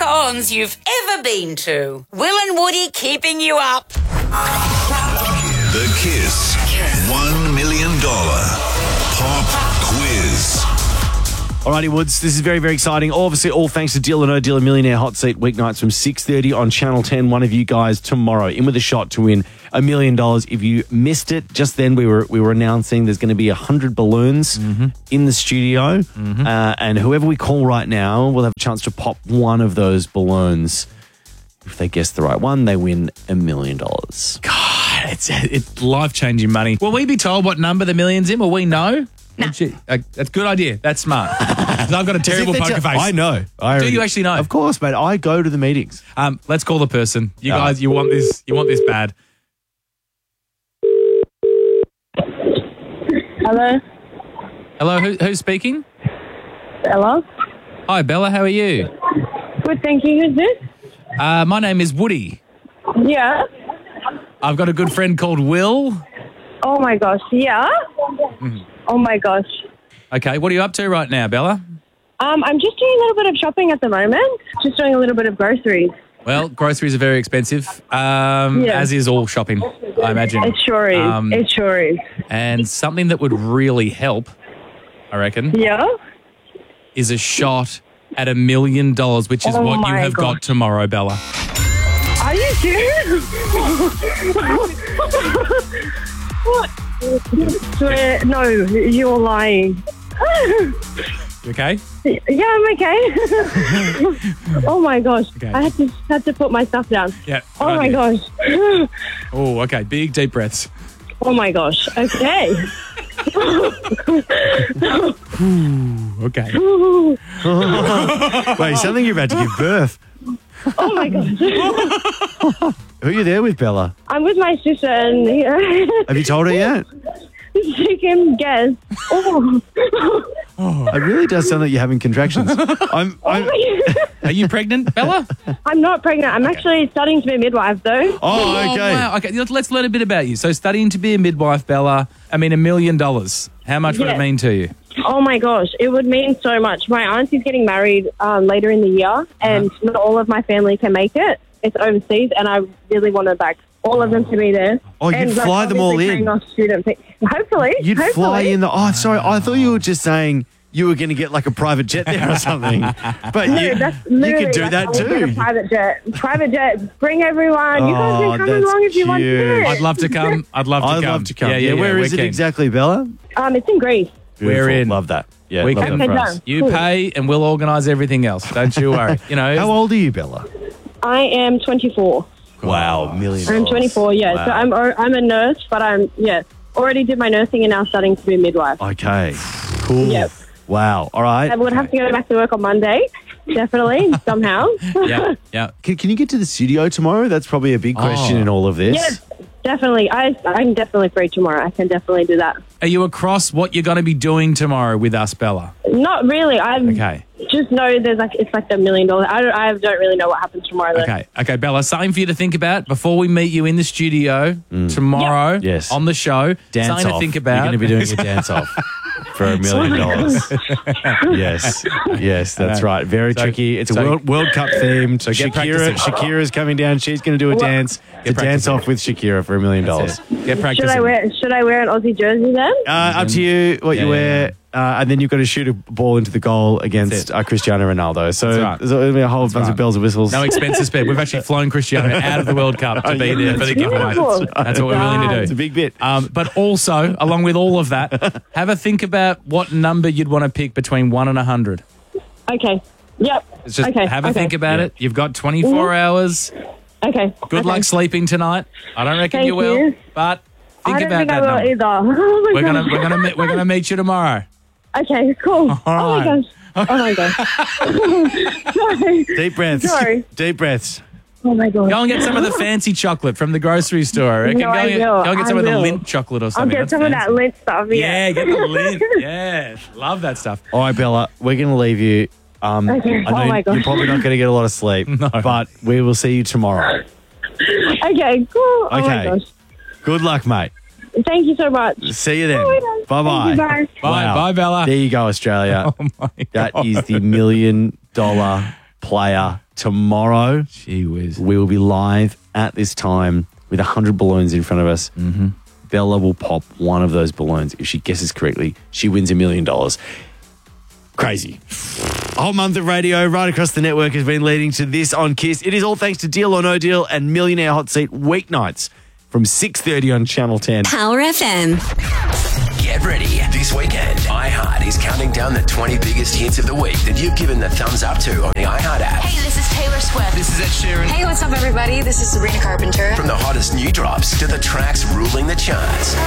cons you've ever been to. Will and Woody keeping you up. The Kiss $1 million pop quiz. Alrighty, Woods, this is very, very exciting. Obviously, all thanks to Deal or No Deal, a Millionaire Hot Seat weeknights from 6:30 on Channel 10. One of you guys tomorrow in with a shot to win $1 million. If you missed it, just then we were announcing there's going to be 100 balloons in the studio. And whoever we call right now will have a chance to pop one of those balloons. If they guess the right one, they win $1 million. God, it's life-changing money. Will we be told what number the million's in? Will we know? No. That's a good idea. That's smart. 'Cause I've got a terrible poker face. I know. Do you actually know? Of course, mate. I go to the meetings. Let's call the person. You guys, you want this bad. Hello? Hello, who's speaking? Hello? Hi, Bella. How are you? Good, thank you. Who's this? My name is Woody. Yeah. I've got a good friend called Will. Oh, my gosh. Yeah? Oh, my gosh. Okay, what are you up to right now, Bella? I'm just doing a little bit of shopping at the moment. Just doing a little bit of groceries. Well, groceries are very expensive, as is all shopping, I imagine. It sure is. It sure is. And something that would really help, I reckon, Yeah? is a shot at $1 million, which is what you have got tomorrow, Bella. Are you serious? What? Swear, no, you're lying. You okay? Yeah, I'm okay. Oh my gosh. Okay. I had to put my stuff down. Yeah. Oh my gosh. Oh, okay. Big, deep breaths. Oh my gosh. Okay. Okay. Wait, something you're about to give birth. Oh my gosh. Who are you there with, Bella? I'm with my sister and Have you told her yet? she can guess. Oh. It really does sound like you're having contractions. Are you pregnant, Bella? I'm not pregnant. I'm actually studying to be a midwife though. Oh, okay. Wow. Okay, let's learn a bit about you. So studying to be a midwife, Bella, $1 million. How much would it mean to you? Oh my gosh, it would mean so much. My auntie's getting married later in the year and not all of my family can make it. It's overseas and I really want all of them to be there. Oh, you'd fly them all in? Hopefully. You'd fly in the... Oh, sorry. I thought you were just saying you were going to get like a private jet there or something. But you could do that too. A private jet. Private jet. Bring everyone. You guys can come along if you want to do it. I'd love to come. I'd love to come. Yeah. Where is it exactly, Bella? It's in Greece. We're in. Love that. Yeah, we love can. that for us. You pay and we'll organise everything else. Don't you worry. You know. How old are you, Bella? I am 24. Wow, $1 million. I'm 24, yeah. Wow. So I'm a nurse, but already did my nursing and now studying to be a midwife. Okay, cool. Yep. Wow, all right. I would have to go back to work on Monday, definitely, somehow. Yeah. Can you get to the studio tomorrow? That's probably a big question in all of this. Yes, definitely. I'm definitely free tomorrow. I can definitely do that. Are you across what you're going to be doing tomorrow with us, Bella? Not really. Okay. Just know it's like $1 million. I don't really know what happens tomorrow. Though. Okay, Bella. Something for you to think about before we meet you in the studio tomorrow. Yep. Yes. On the show. Dance something off. to think about. You're going to be doing a dance off for $1 million. Yes, that's right. Very tricky. It's a World Cup themed. So Shakira's coming down. She's going to do a dance. A dance off with Shakira for $1 million. Get practicing. Should I wear an Aussie jersey then? Up to you. What you wear. And then you've got to shoot a ball into the goal against Cristiano Ronaldo. So there's going to be a whole bunch of bells and whistles. No expenses spared. We've actually flown Cristiano out of the World Cup to be there for the giveaway. That's what we're willing to do. It's a big bit. But also, along with all of that, have a think about what number you'd want to pick between 1 and 100. Okay. Yep. Just have a think about it. You've got 24 hours. Okay. Good luck sleeping tonight. I don't reckon you will, but think about that number. Either. Oh we're gonna meet you tomorrow. Okay, cool. All right. Oh my gosh. Sorry. Deep breaths. Sorry. Deep breaths. Oh my god. Go and get some of the fancy chocolate from the grocery store. I reckon. No, Go and get some of the Lindt chocolate or something. I'll get some of that Lindt stuff. Yeah, get the Lindt. Yeah, love that stuff. All right, Bella, we're going to leave you. Okay. I know Oh my gosh. you're probably not going to get a lot of sleep, but we will see you tomorrow. Okay, cool. Oh my gosh. Good luck, mate. Thank you so much. See you then. Bye-bye. Thank you, bye. Bye, Bella. There you go, Australia. Oh my That God. is the $1 million player tomorrow. Gee whiz. We will be live at this time with 100 balloons in front of us. Mm-hmm. Bella will pop one of those balloons. If she guesses correctly, she wins $1 million. Crazy. A whole month of radio right across the network has been leading to this on Kiss. It is all thanks to Deal or No Deal and Millionaire Hot Seat weeknights from 6:30 on Channel 10. Power FM. Get ready. This weekend, iHeart is counting down the 20 biggest hits of the week that you've given the thumbs up to on the iHeart app. Hey, this is Taylor Swift. This is Ed Sheeran. Hey, what's up, everybody? This is Sabrina Carpenter. From the hottest new drops to the tracks ruling the charts.